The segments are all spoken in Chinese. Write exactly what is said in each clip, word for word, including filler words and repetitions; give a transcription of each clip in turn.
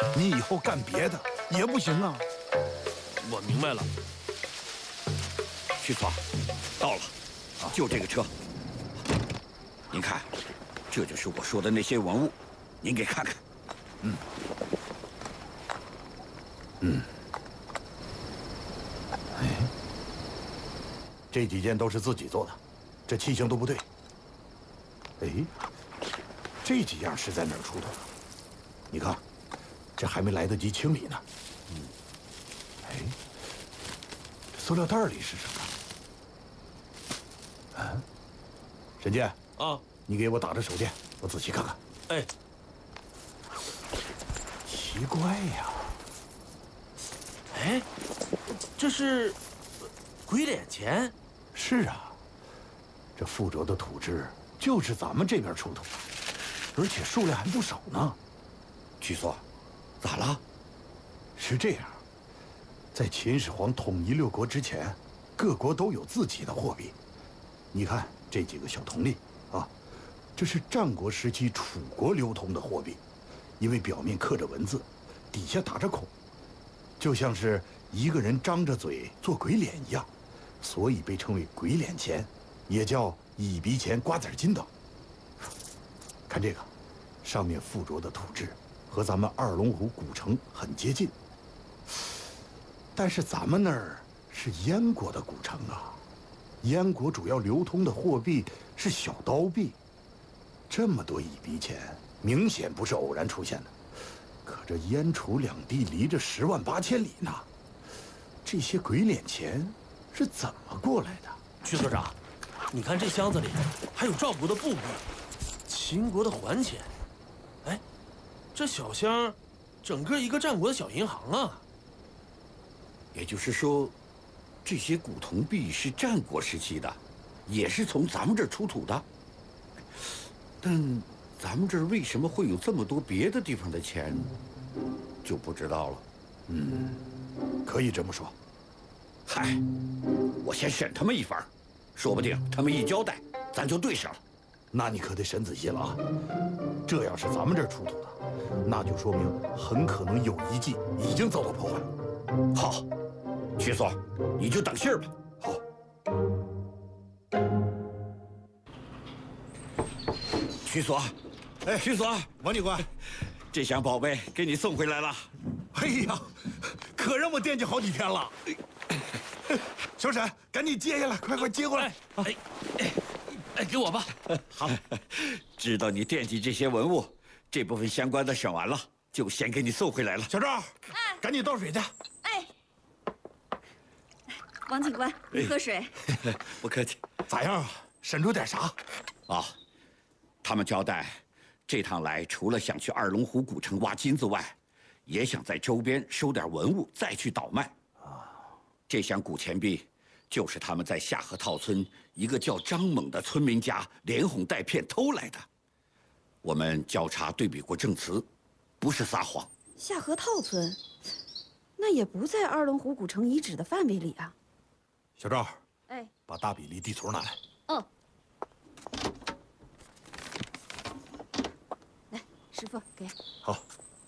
你以后干别的也不行啊。 我明白了。 徐总，到了，就这个车。您看，这就是我说的那些文物，您给看看。 嗯。嗯。哎，这几件都是自己做的，这器型都不对。哎，这几样是在哪儿出土的？你看，这还没来得及清理呢。嗯。哎，这塑料袋里是什么？ 啊，沈健啊， 你给我打着手电，我仔细看看。 哎， 奇怪呀！ 哎，这是鬼脸钱？ 是啊，这附着的土质就是咱们这边出土的，而且数量还不少呢。 曲所，咋了？ 是这样，在秦始皇统一六国之前，各国都有自己的货币。 你看这几个小铜粒啊，这是战国时期楚国流通的货币，因为表面刻着文字，底下打着孔，就像是一个人张着嘴做鬼脸一样，所以被称为鬼脸钱，也叫蚁鼻钱、瓜子金等。看这个，上面附着的土质和咱们二龙湖古城很接近，但是咱们那儿是燕国的古城啊。 燕国主要流通的货币是小刀币，这么多蚁鼻钱，明显不是偶然出现的。可这燕楚两地离着十万八千里呢，这些鬼脸钱是怎么过来的？ 徐所长，你看这箱子里还有赵国的布币，秦国的环钱，哎，这小箱，整个一个战国的小银行啊。 也就是说。 这些古铜币是战国时期的，也是从咱们这儿出土的。但咱们这儿为什么会有这么多别的地方的钱，就不知道了。 嗯，可以这么说。 嗨，我先审他们一番，说不定他们一交代，咱就对上了。 那你可得审仔细了啊！这要是咱们这儿出土的，那就说明很可能有遗迹已经遭到破坏。 好。 曲所，你就等信儿吧。 好。 曲所，哎，曲所， 王警官， 这箱宝贝给你送回来了。 哎呀，可让我惦记好几天了。小沈，赶紧接下来，快快接过来。 哎哎哎，给我吧。 好，知道你惦记这些文物，这部分相关的审完了，就先给你送回来了。 小赵，哎，赶紧倒水去。 王警官，你喝水。 不客气。 咋样啊？审出点啥？ 啊，他们交代，这趟来除了想去二龙湖古城挖金子外，也想在周边收点文物，再去倒卖。啊，这箱古钱币，就是他们在下河套村一个叫张猛的村民家连哄带骗偷来的。我们交叉对比过证词，不是撒谎。 下河套村，那也不在二龙湖古城遗址的范围里啊。 小赵， 哎， 把大比例地图拿来。 哦，来，师傅给。 好。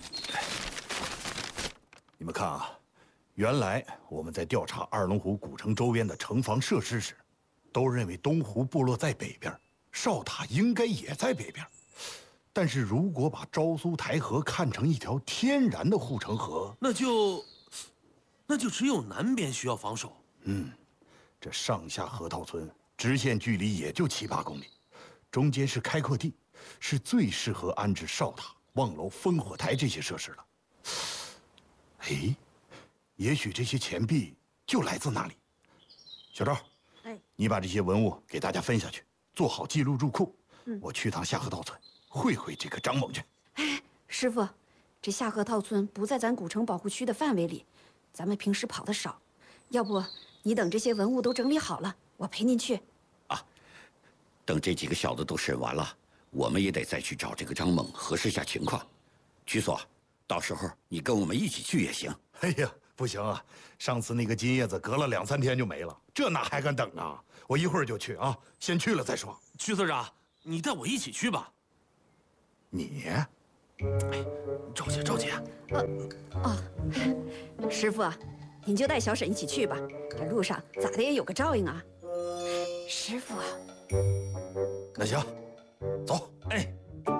你们看啊，原来我们在调查二龙湖古城周边的城防设施时，都认为东湖部落在北边，哨塔应该也在北边。但是如果把昭苏台河看成一条天然的护城河， 那就，那就只有南边需要防守。 嗯。 这上下河套村直线距离也就七八公里，中间是开阔地，是最适合安置哨塔、望楼、烽火台这些设施了。哎，也许这些钱币就来自那里。小赵， 哎， 你把这些文物给大家分下去，做好记录入库。 嗯， 我去趟下河套村，会会这个张猛去。 哎，师傅，这下河套村不在咱古城保护区的范围里，咱们平时跑得少，要不？ 你等这些文物都整理好了，我陪您去。 啊，等这几个小子都审完了，我们也得再去找这个张猛核实下情况。曲所，到时候你跟我们一起去也行。 哎呀，不行啊！上次那个金叶子隔了两三天就没了，这哪还敢等啊？我一会儿就去啊，先去了再说。 曲所长，你带我一起去吧。 你， 哎，赵姐，赵姐， 呃，哦，师傅，您就带小沈一起去吧，这路上咋的也有个照应啊。师傅， 那行，走。 哎，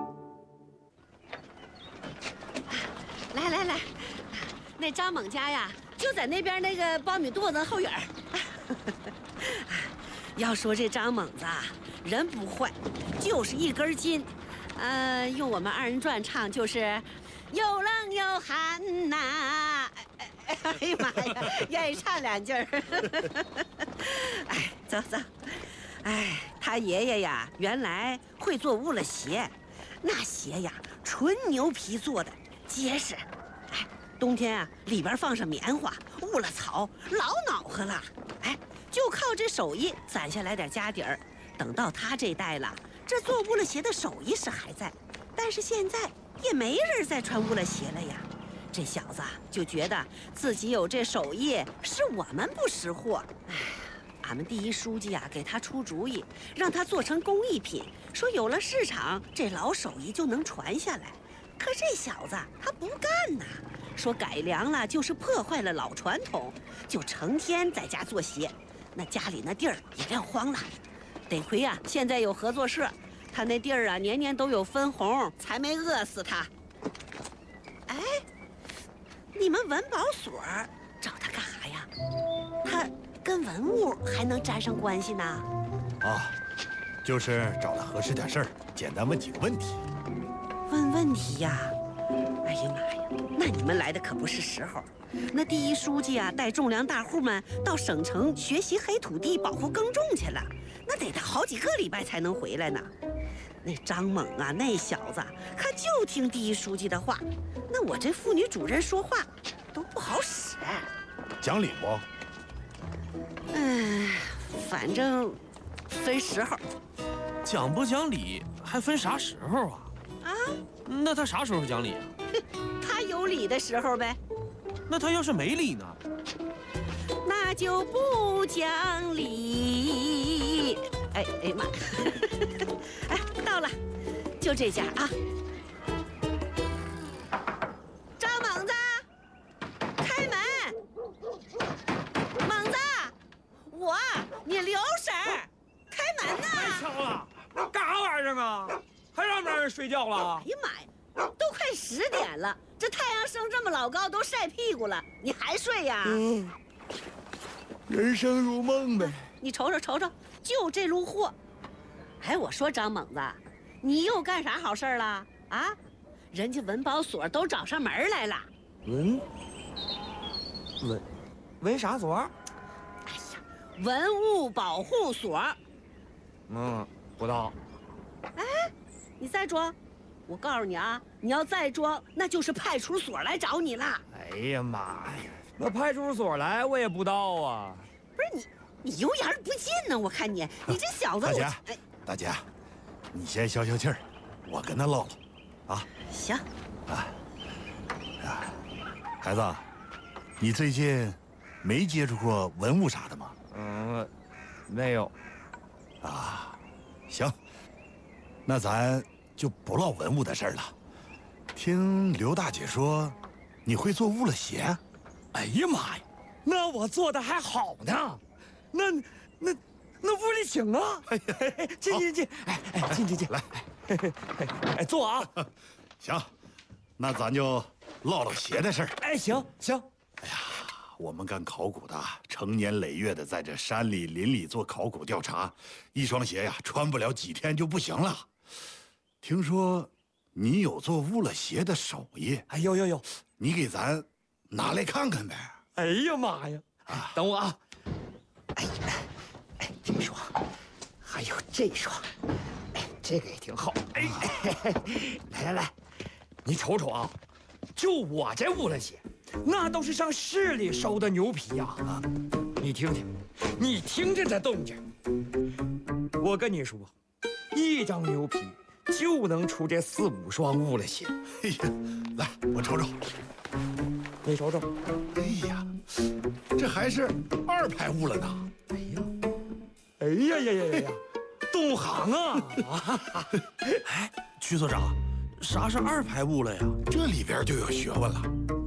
来来来，那张猛家呀，就在那边那个苞米垛子后院儿。要说这张猛子啊，人不坏，就是一根筋。呃，用我们二人转唱就是又冷又寒呐。哎呀妈呀，愿意唱两句儿。哎，走走。哎，他爷爷呀，原来会做乌了鞋，那鞋呀，纯牛皮做的，结实。哎，冬天啊，里边放上棉花，捂了草，老暖和了。哎，就靠这手艺攒下来点家底儿。等到他这代了，这做乌了鞋的手艺是还在，但是现在也没人再穿乌了鞋了呀。这小子就觉得自己有这手艺，是我们不识货。哎。俺们第一书记啊，给他出主意，让他做成工艺品，说有了市场，这老手艺就能传下来。可这小子他不干呐，说改良了就是破坏了老传统，就成天在家做鞋，那家里那地儿也撂荒了。得亏啊，现在有合作社，他那地儿啊年年都有分红，才没饿死他。哎，你们文保所找他干啥呀？他。跟文物还能沾上关系呢？ 啊，就是找他核实点事儿，简单问几个问题。 问问题呀？哎呀妈呀，那你们来的可不是时候。那第一书记啊，带种粮大户们到省城学习黑土地保护耕种去了，那得他好几个礼拜才能回来呢。那张猛啊，那小子他就听第一书记的话，那我这妇女主任说话都不好使。 讲理不？ 嗯，反正分时候。 讲不讲理还分啥时候啊？ 啊？ 那他啥时候讲理啊？ 他有理的时候呗。 那他要是没理呢？ 那就不讲理。哎哎妈！哎，到了，就这家啊。张猛子，开门！猛子。我，你留神，开门呐！ 别敲了，干啥玩意儿啊？还让不让人睡觉了？ 哎呀妈呀，都快十点了，这太阳升这么老高，都晒屁股了，你还睡呀？ 嗯，人生如梦呗。 你瞅瞅瞅瞅，就这路货。哎，我说张猛子，你又干啥好事了啊？人家文保所都找上门来了。 文文文啥所？ 文物保护所。 嗯，不知道。 哎，你再装，我告诉你啊，你要再装，那就是派出所来找你了。 哎呀妈呀，那派出所来我也不到啊。 不是你，你油盐不进呢？我看你，你这小子， 大姐， 哎， 大姐，你先消消气儿，我跟他唠唠，啊。 行。 啊，啊，孩子，你最近没接触过文物啥的吗？ 嗯，没有。 啊，行，那咱就不唠文物的事儿了。听刘大姐说，你会做乌了鞋？ 哎呀妈呀，那我做的还好呢。那那那屋里请啊！哎呀，进进进，哎哎，进进进，来，哎坐啊。 行，那咱就唠唠鞋的事儿。 哎，行行。 哎呀。我们干考古的，成年累月的在这山里林里做考古调查，一双鞋呀穿不了几天就不行了。听说你有做乌了鞋的手艺？ 哎呦呦呦， 你给咱拿来看看呗。 哎呀妈呀！啊，等我啊。哎哎，这双，还有这双，哎，这个也挺好。哎，来来来，你瞅瞅啊，就我这乌了鞋。那都是上市里收的牛皮呀！啊，你听听，你听听这动静。我跟你说，一张牛皮就能出这四五双乌了鞋。 哎呀，来，我瞅瞅。 你瞅瞅。 哎呀，这还是二排乌了呢。 哎呀，哎呀呀呀呀呀，懂行啊！ 哎，曲所长， 啥是二排物了呀？ 这里边就有学问了。